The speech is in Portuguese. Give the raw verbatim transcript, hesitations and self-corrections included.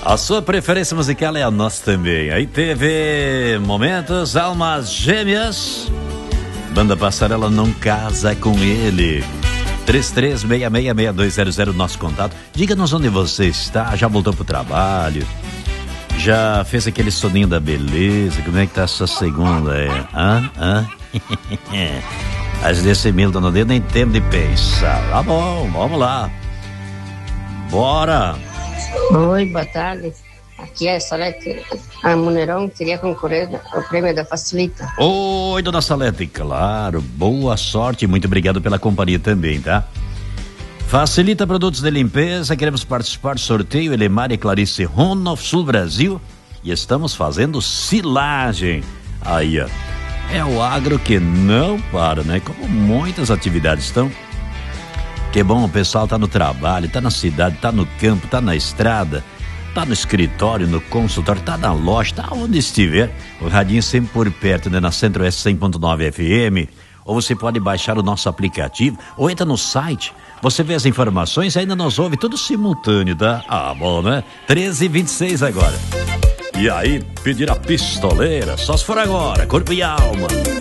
A sua preferência musical é a nossa também. Aí teve Momentos, Almas Gêmeas. Banda Passarela Não Casa Com Ele. três três seis seis seis dois zero zero, nosso contato. Diga-nos onde você está. Já voltou pro trabalho? Já fez aquele soninho da beleza? Como é que tá a sua segunda? É? Hã? Hã? As desse mil não deu nem tempo de pensar. Tá bom, vamos lá. Bora. Oi, boa tarde. Aqui é Salete. A Muneirão queria concorrer ao prêmio da Facilita. Oi, dona Salete, claro. Boa sorte e muito obrigado pela companhia também, tá? Facilita Produtos de Limpeza, queremos participar do sorteio. Elemar e Clarice Rono, Sul Brasil. E estamos fazendo silagem. Aí, ó. É o agro que não para, né? Como muitas atividades estão. Que bom, o pessoal tá no trabalho, tá na cidade, tá no campo, tá na estrada, tá no escritório, no consultório, tá na loja, tá onde estiver. O radinho sempre por perto, né? Na Centro S cem ponto nove F M. Ou você pode baixar o nosso aplicativo, ou entra no site. Você vê as informações e ainda nos ouve tudo simultâneo, tá? Ah, bom, né? treze e vinte e seis agora. E aí, pedir a pistoleira, só se for agora, corpo e alma.